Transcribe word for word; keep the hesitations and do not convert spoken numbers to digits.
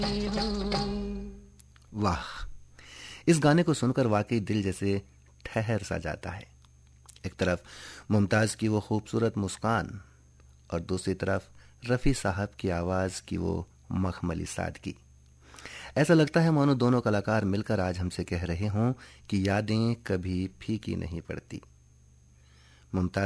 वाह, इस गाने को सुनकर वाकई दिल जैसे ठहर सा जाता है। एक तरफ मुमताज की वो खूबसूरत मुस्कान और दूसरी तरफ रफ़ी साहब की आवाज़ की वो मखमली सादगी। ऐसा लगता है मानो दोनों कलाकार मिलकर आज हमसे कह रहे हों कि यादें कभी फीकी नहीं पड़ती। मुमताज